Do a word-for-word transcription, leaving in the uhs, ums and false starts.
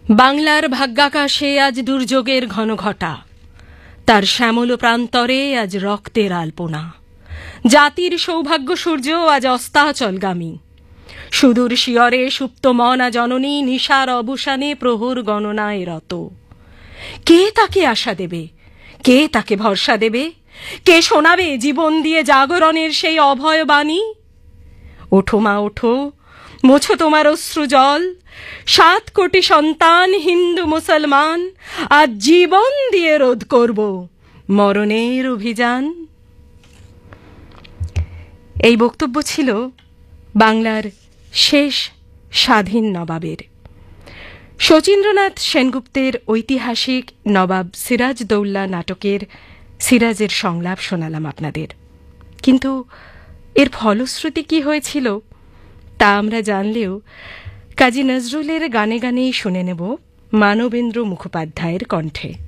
বাংলার ভাগ্যাকাশে আজ দুর্যোগের ঘনঘটা, তার শ্যামল প্রান্তরে আজ রক্তের আলপনা। জাতির সৌভাগ্য সূর্য আজ অস্তাচলগামী, সুদূর শিয়রে সুপ্ত মনা জননী নিশার অবসানে প্রহর গণনায় রত। কে তাকে আশা দেবে, কে তাকে ভরসা দেবে, কে শোনাবে জীবন দিয়ে জাগরণের সেই অভয় বাণী? ওঠো মা ওঠো, মোছো তোমার অশ্রু জল, সাত কোটি সন্তান হিন্দু মুসলমান আজ জীবন দিয়ে রোধ করব মরণের অভিযান। এই বক্তব্য ছিল বাংলার শেষ স্বাধীন নবাবের। শচীন্দ্রনাথ সেনগুপ্তের ঐতিহাসিক নবাব সিরাজদৌল্লা নাটকের সিরাজের সংলাপ শোনালাম আপনাদের। কিন্তু এর ফলশ্রুতি কি হয়েছিল তা আমরা জানলেও কাজী নজরুলের গানে গানেই শুনে নেব মানবেন্দ্র মুখোপাধ্যায়ের কণ্ঠে।